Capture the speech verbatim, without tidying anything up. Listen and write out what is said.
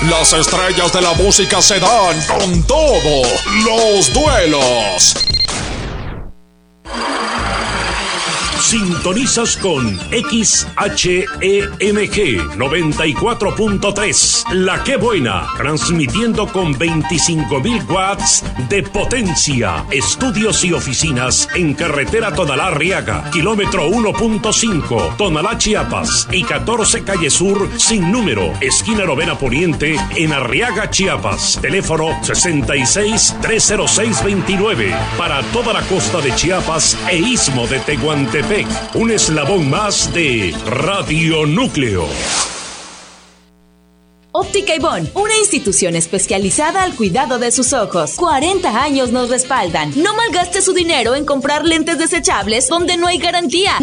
Las estrellas de la música se dan con todo. Los duelos. Sintonizas con X H E M G noventa y cuatro punto tres, La Que Buena, transmitiendo con veinticinco mil watts de potencia. Estudios y oficinas en carretera Tonalá-Arriaga, kilómetro uno punto cinco, Tonalá, Chiapas, y catorce calle Sur, sin número, esquina Novena Poniente, en Arriaga, Chiapas. Teléfono sesenta y seis, trescientos seis, veintinueve, para toda la costa de Chiapas e istmo de Tehuantepec. Un eslabón más de Radio Núcleo. Óptica Ibón, una institución especializada al cuidado de sus ojos. cuarenta años nos respaldan. No malgaste su dinero en comprar lentes desechables donde no hay garantía.